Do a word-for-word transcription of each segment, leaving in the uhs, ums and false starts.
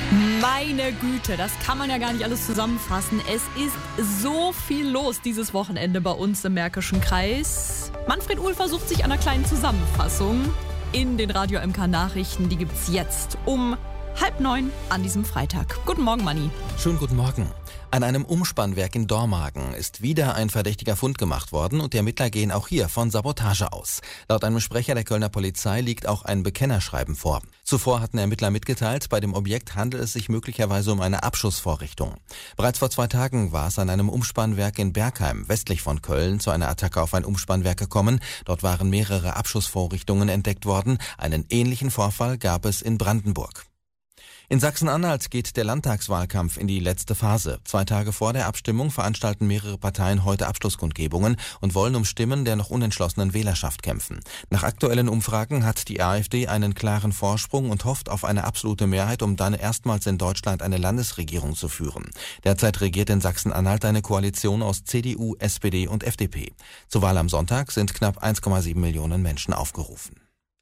Meine Güte, das kann man ja gar nicht alles zusammenfassen. Es ist so viel los dieses Wochenende bei uns im Märkischen Kreis. Manfred Uhl versucht sich an einer kleinen Zusammenfassung in den Radio M K Nachrichten. Die gibt's jetzt um halb neun an diesem Freitag. Guten Morgen, Manni. Schönen guten Morgen. An einem Umspannwerk in Dormagen ist wieder ein verdächtiger Fund gemacht worden und die Ermittler gehen auch hier von Sabotage aus. Laut einem Sprecher der Kölner Polizei liegt auch ein Bekennerschreiben vor. Zuvor hatten Ermittler mitgeteilt, bei dem Objekt handelt es sich möglicherweise um eine Abschussvorrichtung. Bereits vor zwei Tagen war es an einem Umspannwerk in Bergheim, westlich von Köln, zu einer Attacke auf ein Umspannwerk gekommen. Dort waren mehrere Abschussvorrichtungen entdeckt worden. Einen ähnlichen Vorfall gab es in Brandenburg. In Sachsen-Anhalt geht der Landtagswahlkampf in die letzte Phase. Zwei Tage vor der Abstimmung veranstalten mehrere Parteien heute Abschlusskundgebungen und wollen um Stimmen der noch unentschlossenen Wählerschaft kämpfen. Nach aktuellen Umfragen hat die AfD einen klaren Vorsprung und hofft auf eine absolute Mehrheit, um dann erstmals in Deutschland eine Landesregierung zu führen. Derzeit regiert in Sachsen-Anhalt eine Koalition aus C D U, S P D und F D P. Zur Wahl am Sonntag sind knapp eins Komma sieben Millionen Menschen aufgerufen.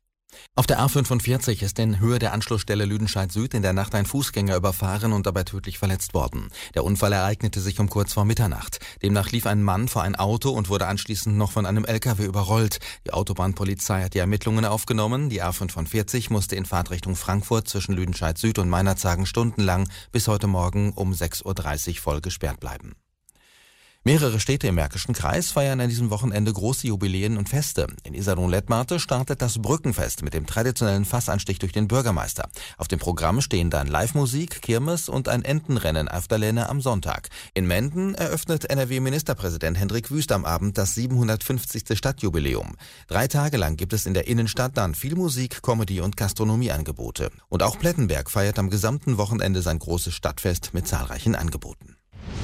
Auf der A fünfundvierzig ist in Höhe der Anschlussstelle Lüdenscheid Süd in der Nacht ein Fußgänger überfahren und dabei tödlich verletzt worden. Der Unfall ereignete sich um kurz vor Mitternacht. Demnach lief ein Mann vor ein Auto und wurde anschließend noch von einem L K W überrollt. Die Autobahnpolizei hat die Ermittlungen aufgenommen. Die A fünfundvierzig musste in Fahrtrichtung Frankfurt zwischen Lüdenscheid Süd und Meinerzhagen stundenlang bis heute Morgen um sechs Uhr dreißig voll gesperrt bleiben. Mehrere Städte im Märkischen Kreis feiern an diesem Wochenende große Jubiläen und Feste. In Iserlohn-Lettmate startet das Brückenfest mit dem traditionellen Fassanstich durch den Bürgermeister. Auf dem Programm stehen dann Live-Musik, Kirmes und ein Entenrennen auf der Lenne am Sonntag. In Menden eröffnet N R W-Ministerpräsident Hendrik Wüst am Abend das siebenhundertfünfzigste Stadtjubiläum. Drei Tage lang gibt es in der Innenstadt dann viel Musik, Comedy und Gastronomieangebote. Und auch Plettenberg feiert am gesamten Wochenende sein großes Stadtfest mit zahlreichen Angeboten.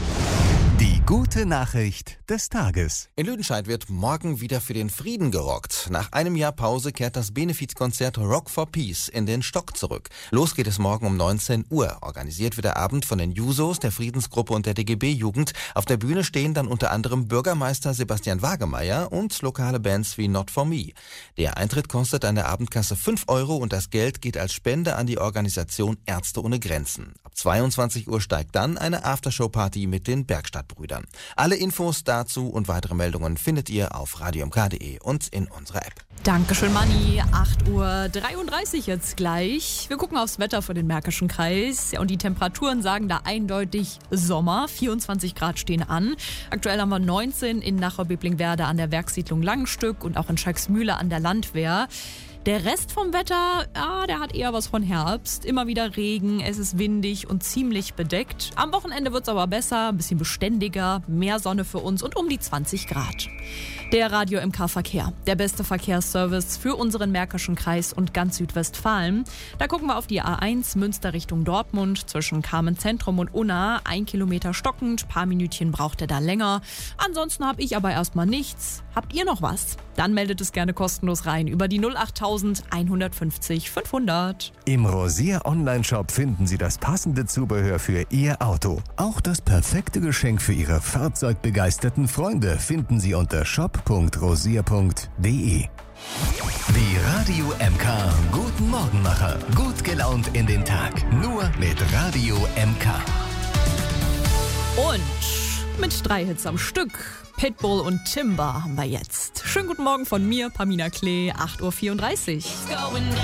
Die gute Nachricht des Tages. In Lüdenscheid wird morgen wieder für den Frieden gerockt. Nach einem Jahr Pause kehrt das Benefizkonzert Rock for Peace in den Stock zurück. Los geht es morgen um neunzehn Uhr. Organisiert wird der Abend von den Jusos, der Friedensgruppe und der D G B-Jugend. Auf der Bühne stehen dann unter anderem Bürgermeister Sebastian Wagemeyer und lokale Bands wie Not For Me. Der Eintritt kostet an der Abendkasse fünf Euro und das Geld geht als Spende an die Organisation Ärzte ohne Grenzen. Ab zweiundzwanzig Uhr steigt dann eine Aftershow-Party mit den Bergstadtbrüdern. Alle Infos dazu und weitere Meldungen findet ihr auf radio m k punkt de und in unserer App. Dankeschön, Manni. acht Uhr dreiunddreißig jetzt gleich. Wir gucken aufs Wetter für den Märkischen Kreis. Ja, und die Temperaturen sagen da eindeutig Sommer. vierundzwanzig Grad stehen an. Aktuell haben wir neunzehn in Nachau-Bebling-Werde an der Werkssiedlung Langenstück und auch in Schalksmühle an der Landwehr. Der Rest vom Wetter, ja, der hat eher was von Herbst. Immer wieder Regen, es ist windig und ziemlich bedeckt. Am Wochenende wird es aber besser, ein bisschen beständiger, mehr Sonne für uns und um die zwanzig Grad. Der Radio M K Verkehr, der beste Verkehrsservice für unseren Märkischen Kreis und ganz Südwestfalen. Da gucken wir auf die A eins Münster Richtung Dortmund zwischen Carmen Zentrum und Unna. Ein Kilometer stockend, paar Minütchen braucht er da länger. Ansonsten habe ich aber erstmal nichts. Habt ihr noch was? Dann meldet es gerne kostenlos rein über die null acht eins fünfzig fünfhundert. Im Rosier Online-Shop finden Sie das passende Zubehör für Ihr Auto. Auch das perfekte Geschenk für Ihre fahrzeugbegeisterten Freunde finden Sie unter shop punkt rosier punkt de. Die Radio M K Guten Morgenmacher. Gut gelaunt in den Tag. Nur mit Radio M K. Und mit drei Hits am Stück. Pitbull und Timber haben wir jetzt. Schönen guten Morgen von mir, Pamina Klee, acht Uhr vierunddreißig.